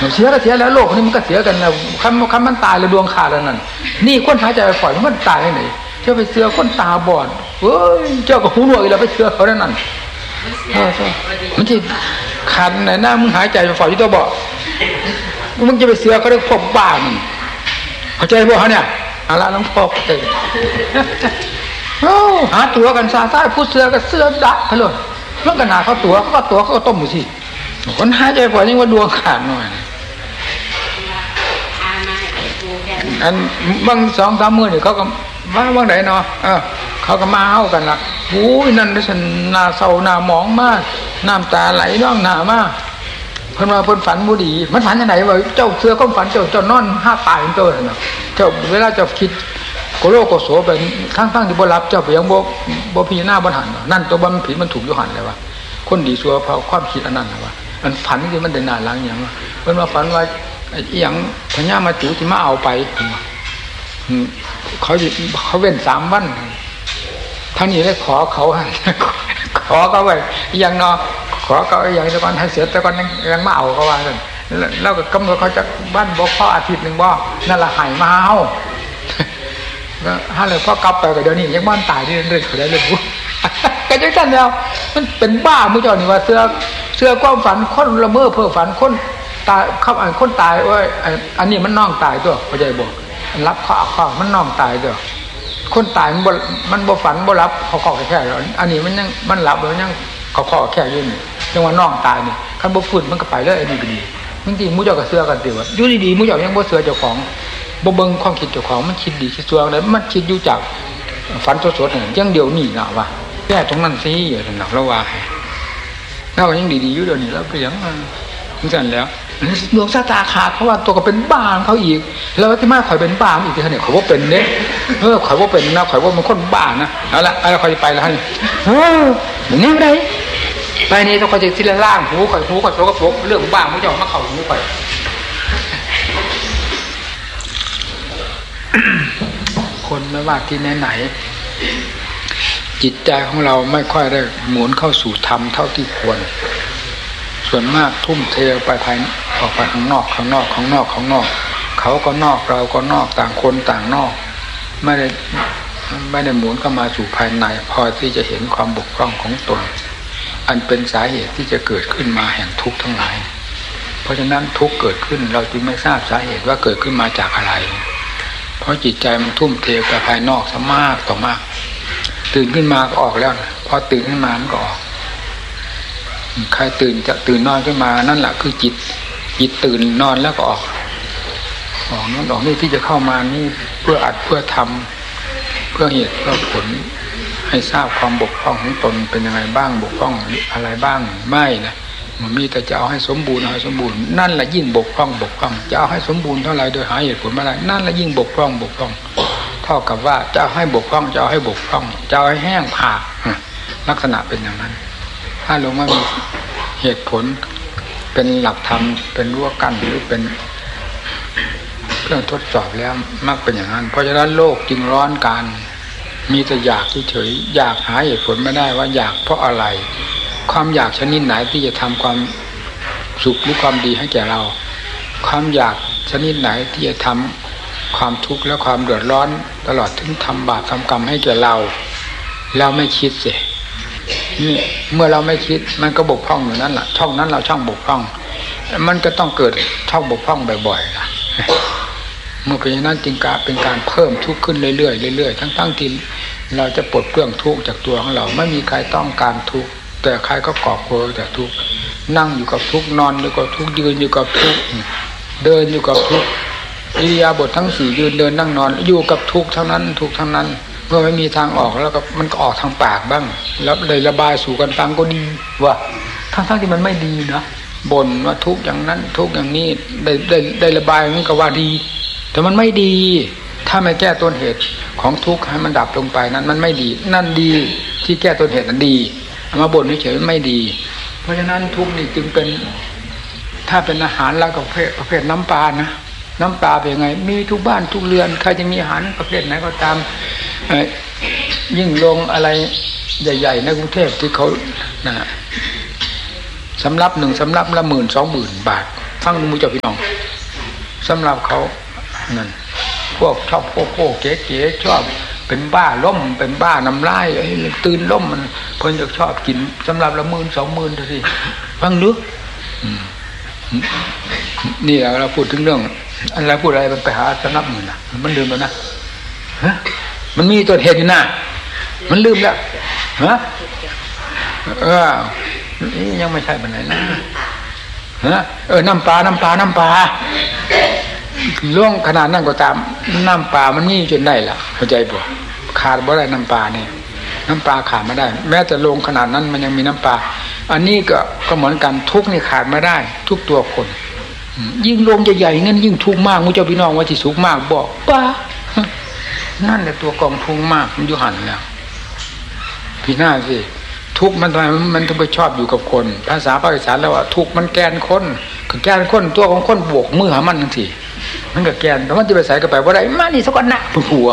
เสียก็เสียแล้วโลกนี้มันก็เสียกันแล้วคำมันตายแล้วดวงขาดแล้วนั่นนี่คนหายใจปล่อยมันตายไหนเจ้าไปเสือคนตาบอดเฮ้ยเจ้าก็หูหนวกอีกแล้วไปเสือเขาแล้วนั่นมันที่ขันไหนหน้ามึงหายใจปล่อยอยู่ตัวบ่มึงจะไปเสือเขาได้พบบ้ามึงเข้าใจบ่เขาเนี่ยอะไรน้องพ่อเองหาตัวกันซาซ่าผู้เสือกับเสือดักไปเลยเมื่อกันหาเขาตัวเขาก็ตัวเขาก็ต้มอยู่สิคนหายใจปล่อยนี่ว่าดวงขาดหน่อยอันบาง2-3 มื้อนี่เขาก็ว่าบางไหนเนาะเขาก็มาเอากันละโอ้ยนั่นฉันหน้าเศร้าหน้าหมองมากน้ำตาไหลน้องหน้ามากเพิ่นมาเพิ่นฝันบ่ดีมันฝันจังได๋วะเจ้าเสือก็ฝันเจ้านอนห้าตายเป็นตัวนั่นน่ะเจ้าเวลาเจ้าคิดโกโลโกโสไปทั้งที่บ่รับเจ้าไปยังบ่พิจารณาบ่หันนั่นตัวบ่มันผิดมันถูกอยู่หันแล้ววะคนดีชั่วเพราะความคิดอันนั้นน่ะวะมันฝันคือมันได้หน้าหลังหยังวะเพิ่นว่าฝันว่าอีหยังพญามาจุที่มาเอาไปเขาเว้น3 วันท่านนี้ได้ขอเขาไว้อย่างเนาะขอเขาอย่างตะกอนให้เสียตะกอนยังมาเอาเขาว่านั่นแล้วก็กำหนดเขาจะบ้านบ่พออาทิตย์นึงบ่นั่นล่ะให้มาเฮาก็ถ้าเลยพอกลับไปก็เดี๋ยวนี้ยังบ้านตายที่เรื่อยๆเขาได้เลยก็จังซั่นแล้วมันเป็นบ้ามื้อเจ้านี่ว่าเสื้อความฝันคนละเมอเพ้อฝันคนตายครับคนตายโอ้ยอันนี้มันน้องตายตัวเข้าใจบ่รับข้อมันน้องตายตัวคนตายมันบ่ฝันบ่รับเขาแค่อันนี้มันยังมันหลับแล้วยังเขาแค่ยืนจังว่าน้องตายนี่คันบ่ฟื้นมันก็ไปเลยอันนี้ก็ดีบางทีหมู่เจ้าก็เชื่อกันติว่าอยู่ดีๆหมู่เจ้ายังบ่เชื่อเจ้าของบ่เบิ่งความคิดเจ้าของมันคิดดีคิดชั่วอะไรมันคิดอยู่จากฝันสดๆนี่จังเดียวนี่น่ะว่าแก้ตรงนั้นสิอยู่นั่นน่ะแล้วว่าแล้วยังดีๆอยู่เดี๋ยวนี้แล้วเพียงจังซั่นแล้วดวงชะตาขาดเพราะว่าตัวก็เป็นบ้าเขาอีกแล้วที่มาข่อยเป็นบ้าอีกทีเนี่ยข่อยว่าเป็นเด้ข่อยว่าเป็นนะข่อยว่ามันคนบ้านะเอาละข่อยไปแล้วนี่แนวใดไปนี่ต้องข่อยจะทีละล่างหูข่อยโตก็โผล่เรื่องบ้ามันจะมาเข้าหูข่อยคนไม่ว่าที่ไหนจิตใจของเราไม่ค่อยได้หมุนเข้าสู่ธรรมเท่าที่ควรส่วนมากทุ่มเทไปภายออกไปข้างนอกเขาก็นอกเราก็นอกต่างคนต่างนอกไม่ได้หมุนเข้ามาสู่ภายในพอที่จะเห็นความบกพร่องของตนอันเป็นสาเหตุที่จะเกิดขึ้นมาแห่งทุกข์ทั้งหลายเพราะฉะนั้นทุกข์เกิดขึ้นเราจึงไม่ทราบสาเหตุว่าเกิดขึ้นมาจากอะไรเพราะจิตใจมันทุ่มเทไปภายนอกซะมากต่อมากตื่นขึ้นมาก็ออกแล้วพอตื่นขึ้นมามันก็ออกใครตื่นนอนขึ้นมานั่นแหละคือจิตตื่นนอนแล้วก็ออกนั่นออกนี่ที่จะเข้ามานี่เพื่ออัดเพื่อทำเพื่อเหตุเพื่อผลให้ทราบความบกพร่องของตนเป็นยังไงบ้างบกพร่องอะไรบ้างไม่นะมันมีแต่จะเอาให้สมบูรณ์นั่นแหละยิ่งบกพร่องจะเอาให้สมบูรณ์เท่าไรโดยหาเหตุผลไม่ได้นั่นแหละยิ่งบกพร่องเท่ากับว่าจะเอาให้บกพร่องจะเอาให้แห้งผากลักษณะเป็นอย่างนั้นถ้าลงว่ามีเหตุผลเป็นหลักธรรมเป็นรั้วกั้นหรือเป็นเครื่องทดสอบแล้วมักเป็นอย่างนั้นเพราะฉะนั้นโลกจึงร้อนกันมีแต่อยากเฉยๆอยากหาเหตุผลไม่ได้ว่าอยากเพราะอะไรความอยากชนิดไหนที่จะทำความสุขหรือความดีให้แก่เราความอยากชนิดไหนที่จะทำความทุกข์และความเดือดร้อนตลอดถึงทำบาปทำกรรมให้แก่เราไม่คิดสินี่เมื่อเราไม่คิดมันก็บกพร่องอยู่นั่นแหละช่องนั้นเราช่องบกพร่องมันก็ต้องเกิดช่องบกพร่องบ่อยๆนะเมื่อเป็นอย่างนั้นจึงเป็นการเพิ่มทุกข์ขึ้นเรื่อยๆทั้งที่เราจะปลดเปลื้องทุกข์จากตัวของเราไม่มีใครต้องการทุกข์แต่ใครก็ก่อโกยแต่ทุกข์นั่งอยู่กับทุกข์นอนอยู่กับทุกข์ยืนอยู่กับทุกข์เดินอยู่กับทุกข์อิริยาบถทั้ง4ยืนเดินนั่งนอนอยู่กับทุกข์ทั้งนั้นทุกข์ทั้งนั้นเมื่อไม่มีทางออกแล้วก็มันก็ออกทางปากบ้างแล้วเลยระบายสู่กันฟังก็ดีว่าทั้งที่มันไม่ดีนะบ่นว่าทุกข์อย่างนั้นทุกข์อย่างนี้ได้ระบายมันก็ว่าดีแต่มันไม่ดีถ้าไม่แก้ต้นเหตุของทุกข์ให้มันดับลงไปนั้นมันไม่ดีนั่นดีที่แก้ต้นเหตุนั้นดีมาบ่นเฉยๆไม่ดีเพราะฉะนั้นทุกข์นี่จึงเป็นถ้าเป็นอาหารแล้วก็ประเภทน้ำปลานะน้ำปลาเป็นยังไงมีทุกบ้านทุกเรือนใครจะมีอาหารประเภทไหนก็ตามยิ่งลงอะไรใหญ่ๆในกรุงเทพที่เขาสำรับ1สำรับละ 10,000-20,000 บาทฟังมูเจ้าพี่น้องสำหรับเขานั่นพวกชอบโก้เก๋ๆชอบเป็นบ้าล้มเป็นบ้าน้ำลายตื่นล้มมันเพิ่นจะชอบกินสำหรับละ10,000-20,000เท่าที่ฟังนึกนี่เราพูดถึงเรื่องอะไรพูดอะไรมันไปหาสนับมือนะมันลืมแล้วนะฮะมันมีตัวเหตุอยู่นะมันลืมแล้วฮะนี่ยังไม่ใช่ปัญหานะฮะน้ำปลาล่วงขนาดนั้นก็ตามน้ำปลามันมีจนได้ล่ะเข้าใจบ่ขาดบ่ได้น้ำปลาเนี่ยน้ำปลาขาดไม่ได้แม้แต่ลงขนาดนั้นมันยังมีน้ำปลาอันนี้ก็เหมือนกันทุกนี่ขาดไม่ได้ทุกตัวคนยิ่งลงใหญ่ๆงั้นยิ่งทุกข์มากมูเจ้าพี่น้องว่าที่สุขมากบอกป้านั่นแหละตัวกองทุกข์มากมันอยู่หันแล้วพี่หน้าสิทุกข์มันทำไมมันถึงไปชอบอยู่กับคนภาษาภาคอีสานแล้วว่าทุกข์มันแกนคนแกนคนตัวของคนบวกมือหามันทันทีมันก็แกนแต่มันจะไปใส่กระไปว่าไรมานี่สักวันนะผัว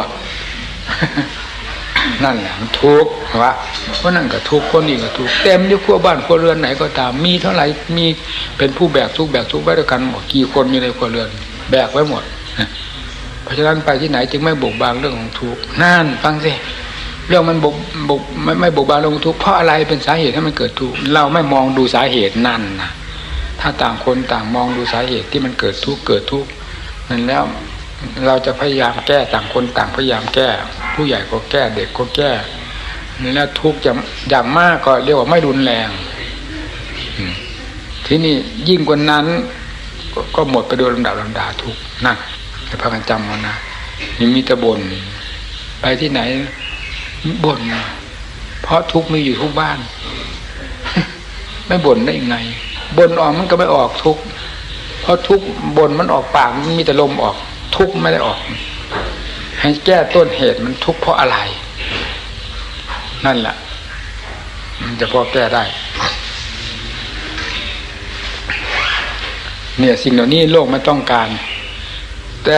นั่นแหละมันทุกข์วะเพราะนั่นก็ทุกข์คนนี้ก็ทุกข์เต็มอยู่ขั้วบ้านขั้วเรือนไหนก็ตามมีเท่าไหร่มีเป็นผู้แบกทุกข์ไว้ด้วยกันหมดกี่คนอยู่ในขั้วเรือนแบกไว้หมดเพราะฉะนั้นไปที่ไหนจึงไม่บกบางเรื่องของทุกข์นั่นฟังสิเรื่องมันไม่บกบางเรื่องของทุกข์เพราะอะไรเป็นสาเหตุให้มันเกิดทุกข์เราไม่มองดูสาเหตุนั่นนะถ้าต่างคนต่างมองดูสาเหตุที่มันเกิดทุกข์นั่นแล้วเราจะพยายามแก้ต่างคนต่างพยายามแก้ผู้ใหญ่ก็แก้เด็กก็แก้แล้วทุกข์จะอย่างมากก็เรียกว่าไม่รุนแรงที่นี่ยิ่งกว่านั้นก็หมดไปโดยลำดับทุกข์นั่นจะพากันจำมันนะนี่มีแต่บ่นไปที่ไหนบ่นเพราะทุกข์มีอยู่ทุกบ้านไม่บ่นได้ยังไงบ่นออกมันก็ไม่ออกทุกข์เพราะทุกข์บ่นมันออกปากมันมีแต่ลมออกทุกข์ไม่ได้ออกให้แก้ต้นเหตุมันทุกข์เพราะอะไรนั่นแหละมันจะพอแก้ได้เนี่ยสิ่งเหล่านี้โลกไม่ต้องการแต่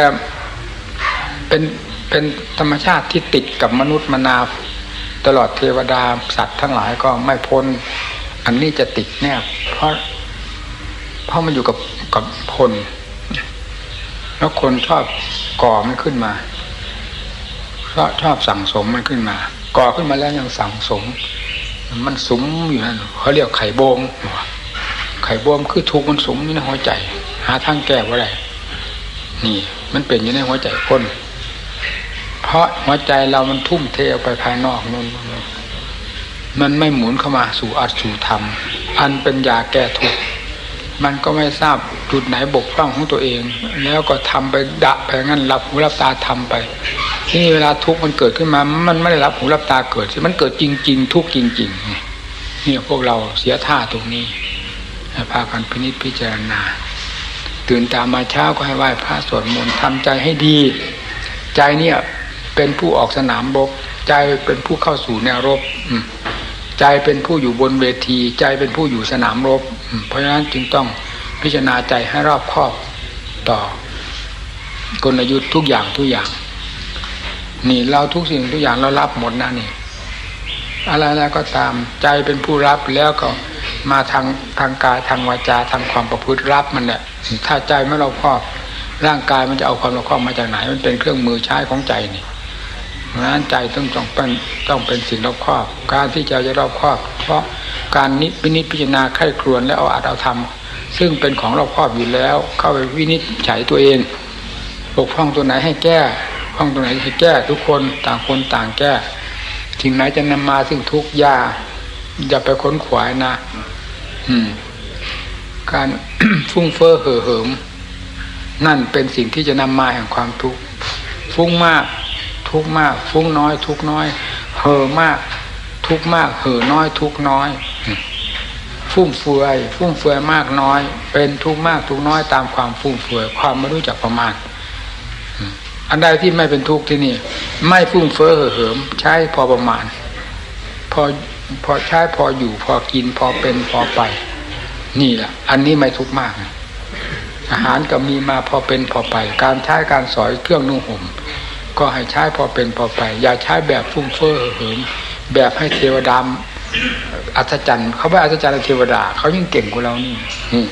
เป็นธรรมชาติที่ติดกับมนุษย์มนาตลอดเทวดาสัตว์ทั้งหลายก็ไม่พ้นอันนี้จะติดแน่เพราะมันอยู่กับคนแล้วคนชอบก่อมันขึ้นมาชอบสั่งสมมันขึ้นมาก่อขึ้นมาแล้วยังสั่งสมมันสมอยู่นั่นเขาเรียกไข่โบมคือทุกข์มันสมอยู่ในหัวใจหาทางแก้ว่าไรนี่มันเป็นอยู่ในหัวใจคนเพราะหัวใจเรามันทุ่มเทออกไปภายนอกนั่นมันไม่หมุนเข้ามาสู่อัตสู่ธรรมอันเป็นยาแก้ทุกข์มันก็ไม่ทราบจุดไหนบกพร่องของตัวเองแล้วก็ทำไปดะไปงั้นรับหูรับตาทำไปที่เวลาทุกข์มันเกิดขึ้นมามันไม่ได้รับหูรับตาเกิดมันเกิดจริงๆทุกข์จริงๆนี่พวกเราเสียท่าตรงนี้พากันพินิจพิจารณาตื่นตามมาเช้าก็ให้ไหว้พระสวดมนต์ทำใจให้ดีใจเนี่ยเป็นผู้ออกสนามรบใจเป็นผู้เข้าสู่แนวรบใจเป็นผู้อยู่บนเวทีใจเป็นผู้อยู่สนามรบเพราะฉะนั้นจึงต้องพิจารณาใจให้รอบคอบต่อกลยุทธ์ทุกอย่างนี่เราทุกสิ่งทุกอย่างเรารับหมดนะนี่อะไรก็ตามใจเป็นผู้รับแล้วก็มาทางกายทางวาจาทางความประพฤติรับมันเนี่ยถ้าใจไม่รอบคอบร่างกายมันจะเอาความรอบคอบมาจากไหนมันเป็นเครื่องมือใช้ของใจนี่เพราะฉะนั้นใจต้องเป็นสิ่งรอบคอบการที่จะรอบคอบเพราะการนิพพิจารณาไข้ครวญและเอาธรรมซึ่งเป็นของรอบคอบอยู่แล้วเข้าไปวินิจฉัยตัวเองบกพร่องตัวไหนให้แก้ห้องตัวไหนให้แก้ทุกคนต่างแก้สิ่งไหนจะนำมาซึ่งทุกข์อย่าไปค้นขวายนะการ ฟุ้งเฟ้อเห่อเหิมนั่นเป็นสิ่งที่จะนำมาแห่งความทุกข์ฟุ้งมากทุกข์มากฟุ้งน้อยทุกข์น้อยเห่อมากทุกข์มากเห่อน้อยทุกข์น้อยฟุ่มเฟือยมากน้อยเป็นทุกข์มากทุกข์น้อยตามความฟุ่มเฟือยความไม่รู้จักประมาณอันใดที่ไม่เป็นทุกข์ที่นี่ไม่ฟุ่มเฟ้อเห่อเหิมใช้พอประมาณพอใช้พออยู่พอกินพอเป็นพอไปนี่แหละอันนี้ไม่ทุกข์มากอาหารก็มีมาพอเป็นพอไปการใช้การสอยเครื่องนุ่งห่มก็ให้ใช้พอเป็นพอไปอย่าใช้แบบฟุ่มเฟ้อเหิมแบบให้เทวดาอัศจรรย์เขาไม่อัศจรรย์เทวดาเขายิ่งเก่งกว่าเรานี่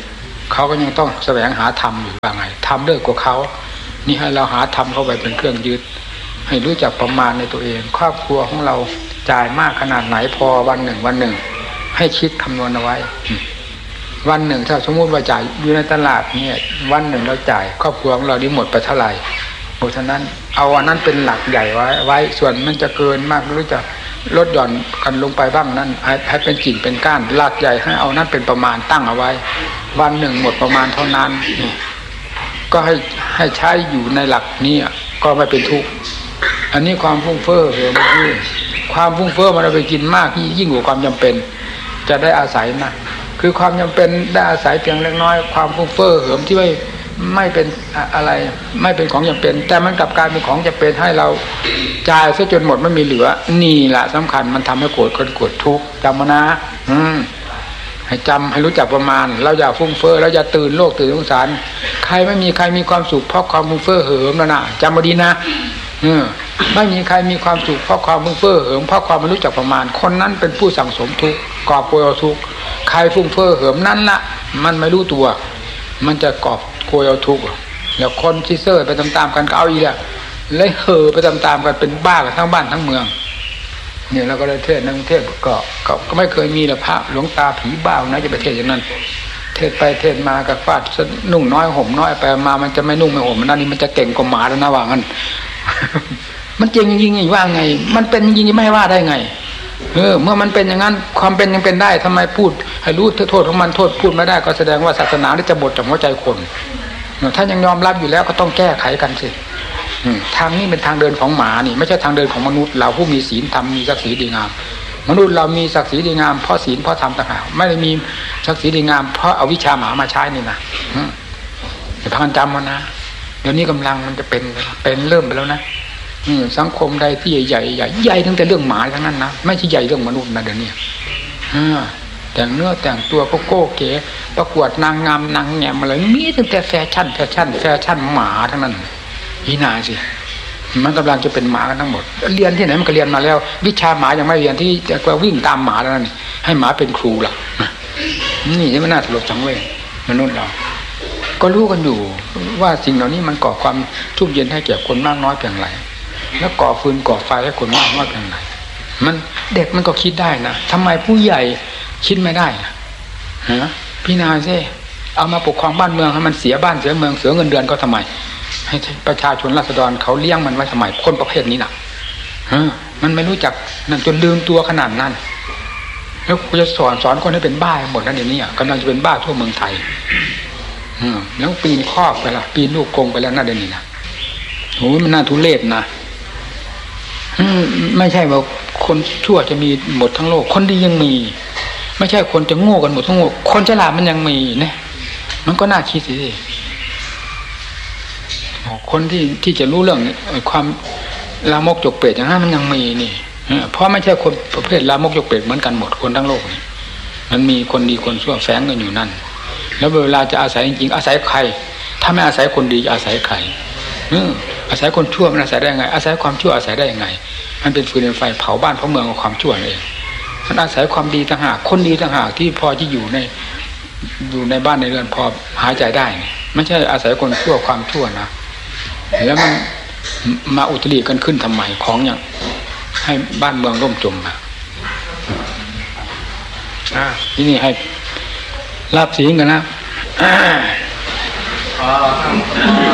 เขาก็ยังต้องแสวงหาธรรมอยู่ว่าไงธรรมเลิศกว่าเขานี่ให้เราหาธรรมเข้าไปเป็นเครื่องยึดให้รู้จักประมาณในตัวเองครอบครัวของเราจ่ายมากขนาดไหนพอวันหนึ่งให้คิดคำนวณเอาไว้วันหนึ่งถ้าสมมุติว่าจ่ายอยู่ในตลาดเนี่ยวันหนึ่งเราจ่ายครอบครัวของเรานี่หมดไปเท่าไหร่เพราะฉะนั้นเอาอันนั้นเป็นหลักใหญ่ไว้ส่วนมันจะเกินมากหรือจะลดหย่อนกันลงไปบ้างนั้นให้เป็นกิ่งเป็นก้านหลักใหญ่ให้เอานั้นเป็นประมาณตั้งเอาไว้วันหนึ่งหมดประมาณเท่านั้นก็ให้ใช้อยู่ในหลักนี้ก็ไม่เป็นทุกข์อันนี้ความฟุ้งเฟ้อเหรอเมื่อกี้ความฟุ้งเฟ้อมันเอาไปกินมากยิ่งกว่าความจำเป็นจะได้อาศัยนะคือความจำเป็นได้อาศัยเพียงเล็กน้อยความฟุ้งเฟ้อเหิมที่ไม่เป็นอะไรไม่เป็นของจำเป็นแต่มันกลับกลายเป็นของจำเป็นให้เราจ่ายซะจนหมดไม่มีเหลือนี่แหละสำคัญมันทำให้โกรธคนโกรธทุกข์จำมานะให้จำให้รู้จักประมาณเราอย่าฟุ้งเฟ้อเราอย่าตื่นโลกตื่นสงสารใครไม่มีใครมีความสุขเพราะความฟุ้งเฟ้อเหิมนะจำมาดีนะไม่มีใครมีความสุขเพราะความฟุ้งเฟ้อเหิมเพราะความไม่รู้จักประมาณคนนั้นเป็นผู้สั่งสมทุกข์ก่อโกยเอาทุกข์ใครฟุ้งเฟ้อเหิมนั้นละมันไม่รู้ตัวมันจะก่อโกยเอาทุกข์แล้วคนที่เซ่อไปตามๆกันก็เอาอีกแล้วเลยเห่อไปตามๆกันเป็นบ้ากันทั้งบ้านทั้งเมืองเนี่ยเราก็เลยเทศในกรุงเทพก็ไม่เคยมีพระหลวงตาผีบ้านะจะไปเทศอย่างนั้นเทศไปเทศมากับฟาดนุ่งน้อยห่มน้อยไปมามันจะไม่นุ่งไม่ห่มนั่นนี่มันจะเก่งกว่าหมาแล้วนะว่างั้นมันจริงจริงๆว่าไงมันเป็นจริงๆไม่ว่าได้ไงเมื่อมันเป็นอย่างนั้นความเป็นยังเป็นได้ทำไมพูดให้รู้โทษของมันโทษพูดไม่ได้ก็แสดงว่าศาสนาได้จะบดจากหัวใจคนถ้ายังยอมรับอยู่แล้วก็ต้องแก้ไขกันสิทางนี้เป็นทางเดินของหมานี่ไม่ใช่ทางเดินของมนุษย์เราผู้มีศีลธรรมมีศักดิ์ศรีดีงามมนุษย์เรามีศักดิ์ศรีดีงามเพราะศีลเพราะธรรมต่างหากไม่ได้มีศักดิ์ศรีดีงามเพราะเอาวิชาหมามาใช้นี่นะอย่าพังจำมันนะเดี๋ยวนี้กำลังมันจะเป็นเริ่มไปแล้วนะสังคมใดที่ใหญ่ตั้งแต่เรื่องหมาทั้งนั้นนะไม่ใช่ใหญ่เรื่องมนุษย์นะเดี๋ยวนี้แต่งเนื้อแต่งตัวก็โก้เก๋ประกวดนางงามนางแง่มอะไรมีตั้งแต่แฟชั่นหมาทั้งนั้นพี่นาสิมันกำลังจะเป็นหมากันทั้งหมดเรียนที่ไหนมันก็เรียนมาแล้ววิชาหมายังไม่เรียนที่จะวิ่งตามหมาแล้วนั่นให้หมาเป็นครูล่ะนี่จะไม่น่าสลดสังเวชมนุษย์เราก็รู้กันอยู่ว่าสิ่งเหล่านี้มันก่อความทุกข์เย็นให้แก่คนมากน้อยเพียงไรแล้วก่อฟืนก่อไฟให้คนมากน้อยเพียงไรมันเด็กมันก็คิดได้นะทำไมผู้ใหญ่คิดไม่ได้พี่นาซิเอามาปกครองบ้านเมืองให้มันเสียบ้านเสียเมืองเสียเงินเดือนก็ทำไมให้ประชาชนราษฎรเขาเลี้ยงมันไว้ทำไมคนประเภทนี้น่ะมันไม่รู้จักนั่นจนลืมตัวขนาดนั้นแล้วกูจะสอนคนให้เป็นบ้าหมดนั่นเดี๋ยวนี้กำลังจะเป็นบ้าทั่วเมืองไทยแล้วปีนคอกไปละปีนลูกกรงไปแล้วน่าเดี๋ยวนี้นะโอ้ยมันน่าทุเรศนะไม่ใช่ว่าคนชั่วจะมีหมดทั้งโลกคนดียังมีไม่ใช่คนจะโง่กันหมดทั้งโลกคนฉลาดมันยังมีเนี่ยมันก็น่าคิดสิคนที่จะรู้เรื่องความลามกจกเปรตอย่างนั้นมันยังมีนี่เพราะไม่ใช่คนประเภทลามกจกเปรตเหมือนกันหมดคนทั้งโลกนี่มันมีคนดีคนชั่วแฝงกันอยู่นั่นแล้วเวลาจะอาศัยจริงๆอาศัยใครถ้าไม่อาศัยคนดีจะอาศัยใครอาศัยคนชั่วมันอาศัยได้ยังไงอาศัยความชั่วอาศัยได้ยังไงมันเป็นฟืนเป็นไฟเผาบ้านเผาเมืองกับความชั่วเองมันอาศัยความดีต่างหากคนดีต่างหากที่พอที่อยู่ในบ้านในเรือนพอหายใจได้ไม่ใช่อาศัยคนชั่วความชั่วนะแล้วมันมาอุตริกันขึ้นทำไมของอย่างให้บ้านเมืองร่มจมมาที่นี่ให้รับศีลกันนะ